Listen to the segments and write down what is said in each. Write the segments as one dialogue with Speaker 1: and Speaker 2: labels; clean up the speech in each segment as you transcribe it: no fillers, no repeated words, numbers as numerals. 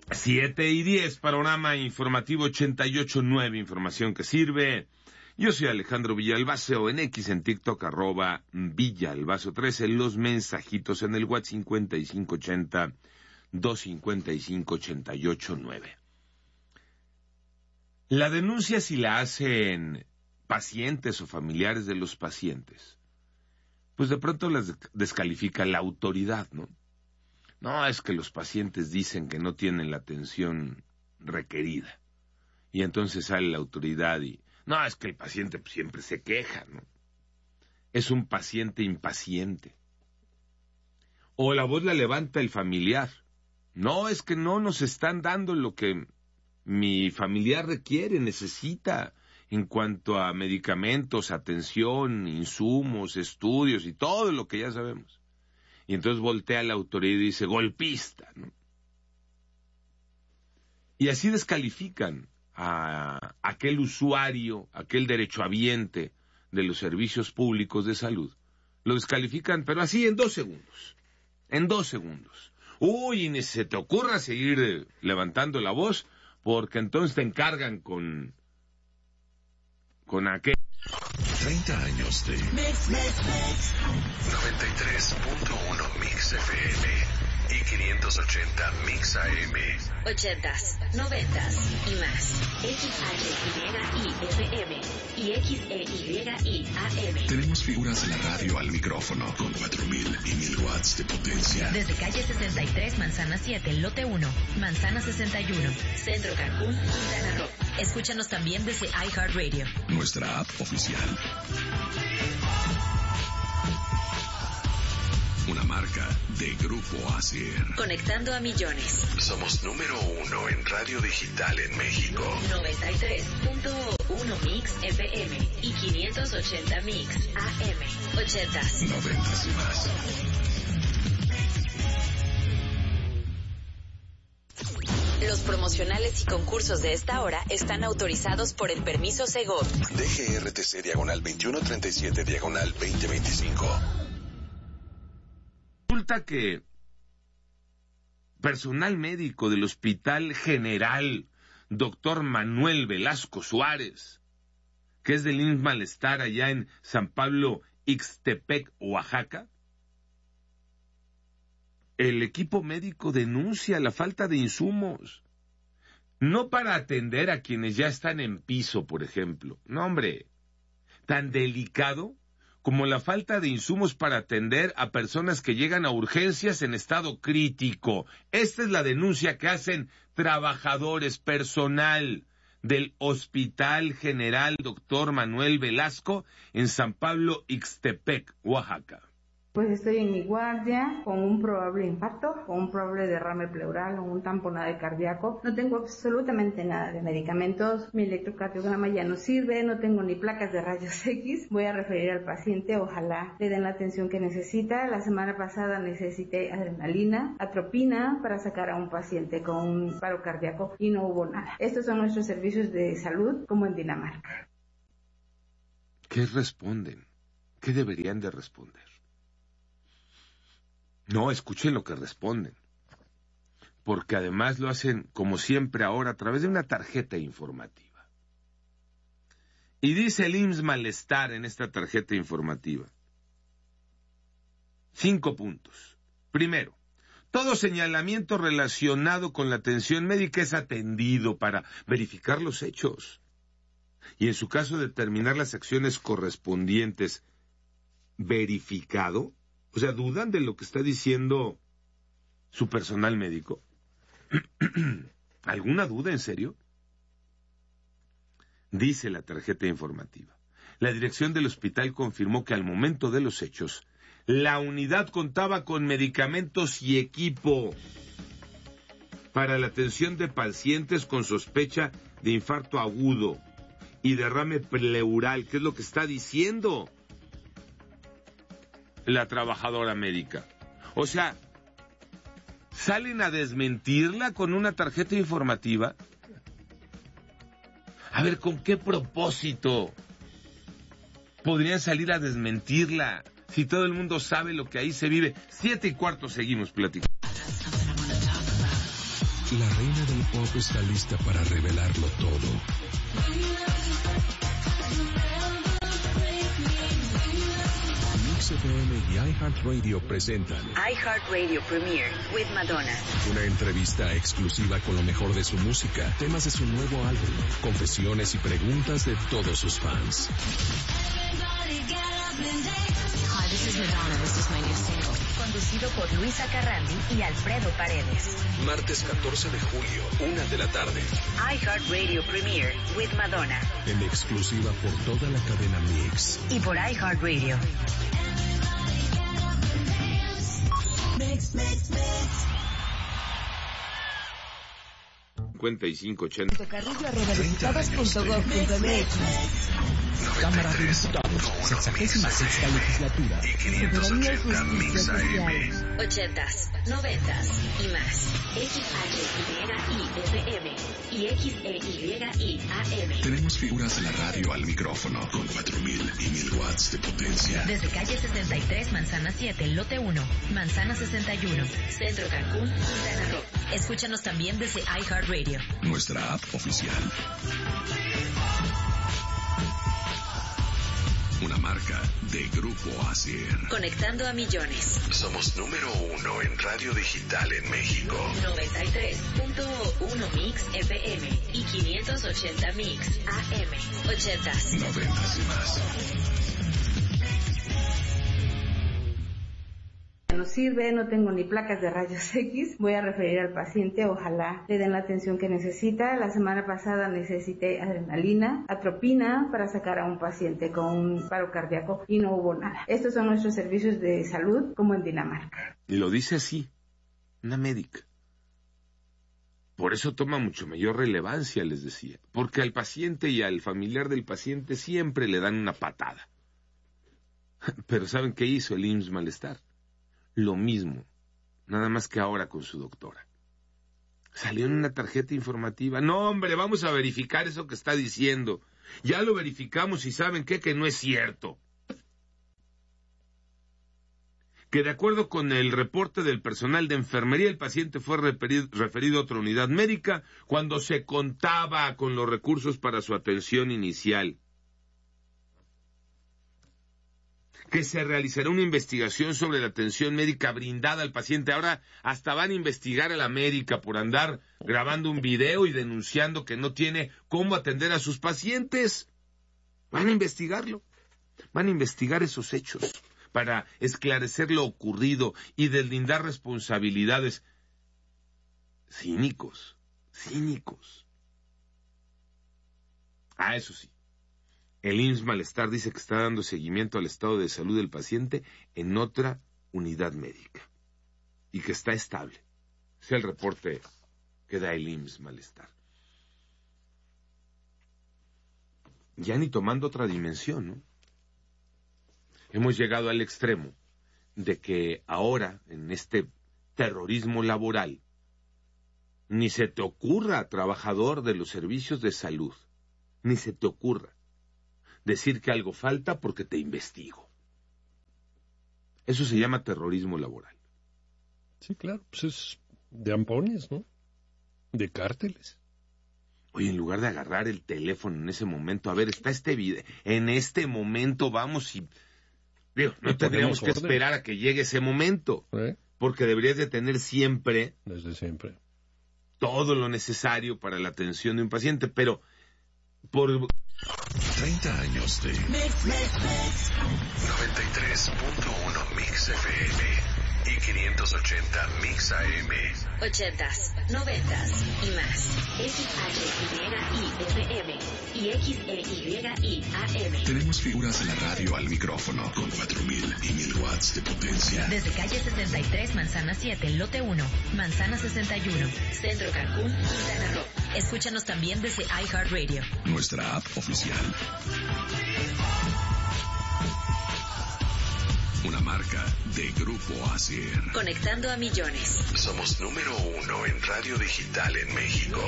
Speaker 1: 7:10, panorama informativo 88.9, información que sirve. Yo soy Alejandro Villalbazo, en X, en TikTok, @Villalbazo13, los mensajitos en el WhatsApp 5580-255-88.9. La denuncia, si la hacen pacientes o familiares de los pacientes, pues de pronto las descalifica la autoridad, ¿no? No, es que los pacientes dicen que no tienen la atención requerida. Y entonces sale la autoridad y... No, es que el paciente siempre se queja, ¿no? Es un paciente impaciente. O la voz la levanta el familiar. No, es que no nos están dando lo que mi familiar requiere, necesita, en cuanto a medicamentos, atención, insumos, estudios y todo lo que ya sabemos. Y entonces voltea la autoridad y dice, golpista, ¿no? Y así descalifican a aquel usuario, aquel derechohabiente de los servicios públicos de salud. Lo descalifican, pero así en 2 segundos. En 2 segundos. Uy, y ni se te ocurra seguir levantando la voz, porque entonces te encargan con aquel...
Speaker 2: 30 años de Mix. 93.1 Mix FM y 580 Mix AM.
Speaker 3: 80s, 90s y más. XHYI FM y XEYI AM.
Speaker 2: Tenemos figuras de la radio al micrófono con 4,000 y 1,000 watts de potencia.
Speaker 3: Desde calle 63, manzana 7, lote 1, manzana 61, Centro Cancún, Quintana Roo. Escúchanos también desde iHeartRadio.
Speaker 2: Nuestra app oficial. Una marca de Grupo ASIR.
Speaker 3: Conectando a millones.
Speaker 2: Somos número 1 en radio digital en México.
Speaker 3: 93.1 Mix FM y 580 Mix AM. 80s.
Speaker 2: 90s y más.
Speaker 3: Los promocionales y concursos de esta hora están autorizados por el permiso Segov.
Speaker 2: DGRTC /2137/2025.
Speaker 1: Resulta que personal médico del Hospital General Dr. Manuel Velasco Suárez, que es del IMSS Malestar allá en San Pablo, Ixtepec, Oaxaca, el equipo médico denuncia la falta de insumos. No para atender a quienes ya están en piso, por ejemplo. No, hombre, tan delicado como la falta de insumos para atender a personas que llegan a urgencias en estado crítico. Esta es la denuncia que hacen trabajadores, personal del Hospital General Dr. Manuel Velasco en San Pablo, Ixtepec, Oaxaca.
Speaker 4: Pues estoy en mi guardia con un probable infarto, con un probable derrame pleural o un tamponaje cardíaco. No tengo absolutamente nada de medicamentos, mi electrocardiograma ya no sirve, no tengo ni placas de rayos X. Voy a referir al paciente, ojalá le den la atención que necesita. La semana pasada necesité adrenalina, atropina para sacar a un paciente con un paro cardíaco y no hubo nada. Estos son nuestros servicios de salud como en Dinamarca.
Speaker 1: ¿Qué responden? ¿Qué deberían de responder? No, escuchen lo que responden, porque además lo hacen, como siempre ahora, a través de una tarjeta informativa. Y dice el IMSS Malestar en esta tarjeta informativa. 5 puntos. Primero, todo señalamiento relacionado con la atención médica es atendido para verificar los hechos y en su caso determinar las acciones correspondientes. ¿Verificado? O sea, ¿dudan de lo que está diciendo su personal médico? ¿Alguna duda, en serio? Dice la tarjeta informativa. La dirección del hospital confirmó que al momento de los hechos, la unidad contaba con medicamentos y equipo para la atención de pacientes con sospecha de infarto agudo y derrame pleural. ¿Qué es lo que está diciendo la trabajadora médica? O sea, ¿salen a desmentirla con una tarjeta informativa? A ver, ¿con qué propósito podrían salir a desmentirla si todo el mundo sabe lo que ahí se vive? 7:15, seguimos platicando.
Speaker 2: La reina del pop está lista para revelarlo todo. Mix FM y iHeartRadio presentan
Speaker 3: iHeartRadio Premiere with Madonna.
Speaker 2: una entrevista exclusiva con lo mejor de su música, temas de su nuevo álbum, confesiones y preguntas de todos sus fans.
Speaker 3: Hi, this is Madonna. This is my new single. Conducido por Luisa Carrandi y Alfredo Paredes.
Speaker 2: Martes 14 de julio, 1 de la tarde.
Speaker 3: iHeartRadio Premiere with Madonna.
Speaker 2: En exclusiva por toda la cadena Mix.
Speaker 3: Y por iHeartRadio.
Speaker 1: 5580.
Speaker 3: Carrillo@diputados.gov.mx.
Speaker 5: Cámara de Diputados, 66ª legislatura.
Speaker 2: Y 580 Mix AM.
Speaker 3: 80s, 90s y más. XHYIFM y XEYIAM.
Speaker 2: Tenemos figuras de la radio al micrófono con 4000 y 1000 watts de potencia.
Speaker 3: Desde calle 63, Manzana 7, lote 1, Manzana 61, Centro Cancún, Quintana Roo. Escúchanos también desde iHeartRadio.
Speaker 2: Nuestra app oficial. Una marca de Grupo Asier.
Speaker 3: Conectando a millones.
Speaker 2: Somos número 1 en radio digital en México.
Speaker 3: 93.1 Mix FM y 580 Mix AM. 80s.
Speaker 2: 90s y más.
Speaker 4: No sirve, no tengo ni placas de rayos X, voy a referir al paciente, ojalá le den la atención que necesita. La semana pasada necesité adrenalina, atropina para sacar a un paciente con un paro cardíaco y no hubo nada. Estos son nuestros servicios de salud como en Dinamarca.
Speaker 1: Y lo dice así, una médica. Por eso toma mucho mayor relevancia, les decía, porque al paciente y al familiar del paciente siempre le dan una patada. Pero ¿saben qué hizo el IMSS Malestar? Lo mismo, nada más que ahora con su doctora. Salió en una tarjeta informativa. No, hombre, vamos a verificar eso que está diciendo. Ya lo verificamos y ¿saben qué? Que no es cierto. Que de acuerdo con el reporte del personal de enfermería, el paciente fue referido a otra unidad médica cuando se contaba con los recursos para su atención inicial. Que se realizará una investigación sobre la atención médica brindada al paciente. Ahora hasta van a investigar a la médica por andar grabando un video y denunciando que no tiene cómo atender a sus pacientes. Van a investigarlo. Van a investigar esos hechos para esclarecer lo ocurrido y deslindar responsabilidades. Cínicos. Ah, eso sí. El IMSS Malestar dice que está dando seguimiento al estado de salud del paciente en otra unidad médica y que está estable. Es el reporte que da el IMSS Malestar. Ya ni tomando otra dimensión, ¿no? Hemos llegado al extremo de que ahora, en este terrorismo laboral, ni se te ocurra, trabajador de los servicios de salud, ni se te ocurra decir que algo falta porque te investigo. Eso se llama terrorismo laboral.
Speaker 5: Sí, claro, pues es de ampones, ¿no? De cárteles.
Speaker 1: Oye, en lugar de agarrar el teléfono en ese momento, a ver, está este video, en este momento vamos y... Digo, no tendríamos que esperar a que llegue ese momento, porque deberías de tener siempre...
Speaker 5: Desde siempre.
Speaker 1: Todo lo necesario para la atención de un paciente, pero por...
Speaker 2: 30 años de 93.1 Mix FM y 580 Mix AM.
Speaker 3: 80s, 90s y más. XHYIFM y XEYIAM.
Speaker 2: Tenemos figuras de la radio al micrófono con 4000 y 1000 watts de potencia.
Speaker 3: Desde calle 63, Manzana 7, lote 1, Manzana 61, Centro Cancún, Quintana Roo. Escúchanos también desde iHeartRadio.
Speaker 2: Nuestra app oficial. Una marca de Grupo Asier.
Speaker 3: Conectando a millones.
Speaker 2: Somos número 1 en radio digital en México.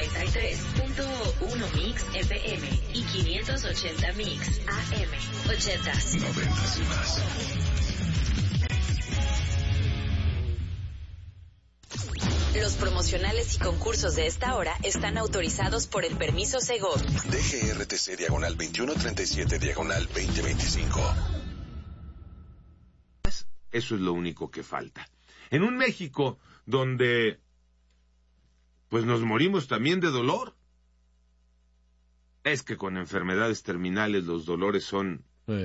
Speaker 3: 93.1 Mix FM y 580 Mix AM. 80s.
Speaker 2: 90s y más.
Speaker 3: Los promocionales y concursos de esta hora están autorizados por el permiso Segov.
Speaker 2: DGRTC /27/2025.
Speaker 1: Eso es lo único que falta. En un México donde pues nos morimos también de dolor. Es que con enfermedades terminales los dolores son...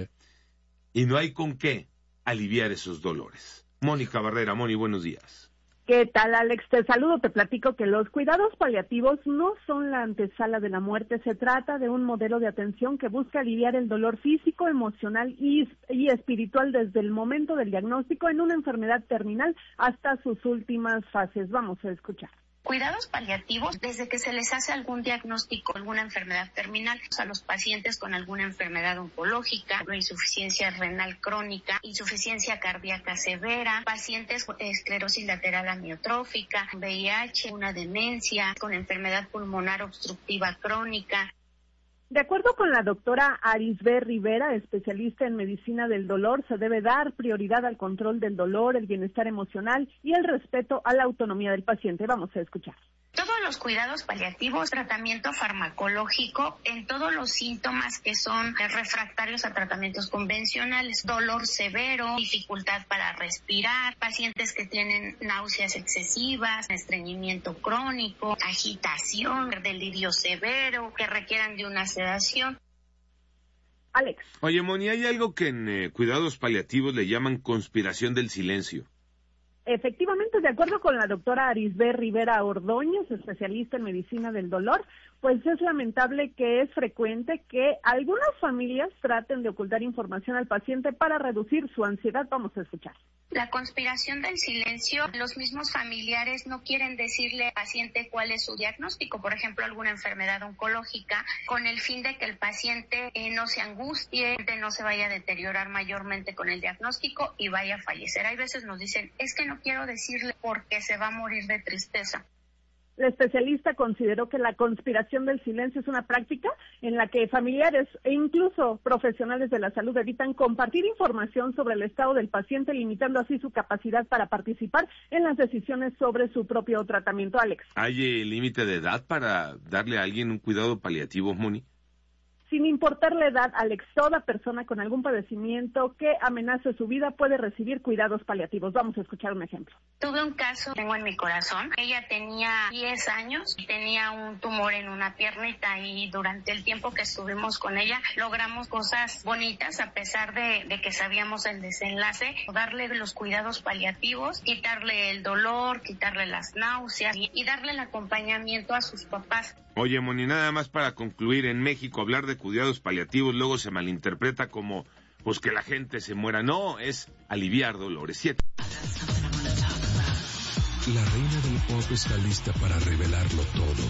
Speaker 1: Y no hay con qué aliviar esos dolores. Mónica Barrera, Moni, buenos días.
Speaker 6: ¿Qué tal, Alex? Te saludo, te platico que los cuidados paliativos no son la antesala de la muerte. Se trata de un modelo de atención que busca aliviar el dolor físico, emocional y espiritual desde el momento del diagnóstico en una enfermedad terminal hasta sus últimas fases. Vamos a escuchar.
Speaker 7: Cuidados paliativos desde que se les hace algún diagnóstico, alguna enfermedad terminal, a los pacientes con alguna enfermedad oncológica, insuficiencia renal crónica, insuficiencia cardíaca severa, pacientes con esclerosis lateral amiotrófica, VIH, una demencia, con enfermedad pulmonar obstructiva crónica.
Speaker 6: De acuerdo con la doctora Arisbe Rivera, especialista en medicina del dolor, se debe dar prioridad al control del dolor, el bienestar emocional y el respeto a la autonomía del paciente. Vamos a escuchar.
Speaker 7: Todos los cuidados paliativos, tratamiento farmacológico en todos los síntomas que son refractarios a tratamientos convencionales, dolor severo, dificultad para respirar, pacientes que tienen náuseas excesivas, estreñimiento crónico, agitación, delirio severo, que requieran de una sedación.
Speaker 6: Alex.
Speaker 1: Oye, Moni, hay algo que en cuidados paliativos le llaman conspiración del silencio.
Speaker 6: Efectivamente, de acuerdo con la doctora Arisbe Rivera Ordóñez, especialista en medicina del dolor, pues es lamentable que es frecuente que algunas familias traten de ocultar información al paciente para reducir su ansiedad. Vamos a escuchar.
Speaker 7: La conspiración del silencio, los mismos familiares no quieren decirle al paciente cuál es su diagnóstico, por ejemplo, alguna enfermedad oncológica, con el fin de que el paciente no se angustie, no se vaya a deteriorar mayormente con el diagnóstico y vaya a fallecer. Hay veces nos dicen, es que no quiero decirle porque se va a morir de tristeza.
Speaker 6: La especialista consideró que la conspiración del silencio es una práctica en la que familiares e incluso profesionales de la salud evitan compartir información sobre el estado del paciente, limitando así su capacidad para participar en las decisiones sobre su propio tratamiento. Alex.
Speaker 1: ¿Hay límite de edad para darle a alguien un cuidado paliativo, Moni?
Speaker 6: Sin importar la edad, Alex, toda persona con algún padecimiento que amenace su vida puede recibir cuidados paliativos. Vamos a escuchar un ejemplo.
Speaker 7: Tuve un caso, tengo en mi corazón. Ella tenía 10 años y tenía un tumor en una piernita y durante el tiempo que estuvimos con ella logramos cosas bonitas a pesar de que sabíamos el desenlace. Darle los cuidados paliativos, quitarle el dolor, quitarle las náuseas y darle el acompañamiento a sus papás.
Speaker 1: Oye, Moni, nada más para concluir, en México hablar de cuidados paliativos luego se malinterpreta como pues que la gente se muera. No, es aliviar dolores. 7.
Speaker 2: La reina del pop está lista para revelarlo todo.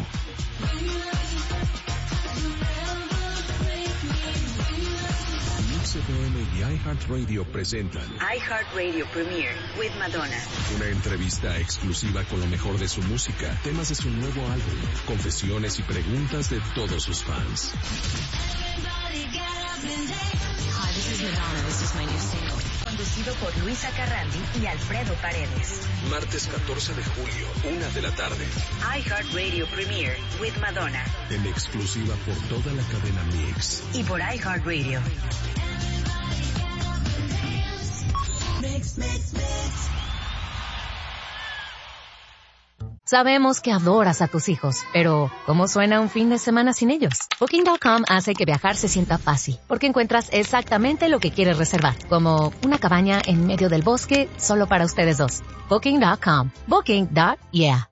Speaker 2: Mix FM y iHeartRadio presentan
Speaker 3: iHeartRadio Premiere with Madonna.
Speaker 2: Una entrevista exclusiva con lo mejor de su música, temas de su nuevo álbum, confesiones y preguntas de todos sus fans.
Speaker 3: Hi, this is Madonna. This is my new single. Conducido por Luisa Carrandi y Alfredo Paredes.
Speaker 2: Martes 14 de julio, 1 de la tarde.
Speaker 3: iHeartRadio Premiere with Madonna.
Speaker 2: En exclusiva por toda la cadena Mix.
Speaker 3: Y por iHeartRadio.
Speaker 8: Sabemos que adoras a tus hijos, pero ¿cómo suena un fin de semana sin ellos? Booking.com hace que viajar se sienta fácil, porque encuentras exactamente lo que quieres reservar, como una cabaña en medio del bosque solo para ustedes dos. Booking.com. Booking.yeah.